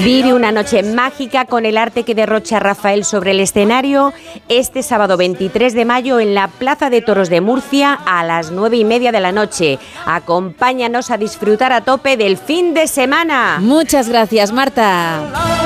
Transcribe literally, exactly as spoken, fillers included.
Vive una noche mágica con el arte que derrocha Rafael sobre el escenario este sábado veintitrés de mayo en la Plaza de Toros de Murcia a las nueve y media de la noche. Acompáñanos a disfrutar a tope del fin de semana. Muchas gracias, Marta.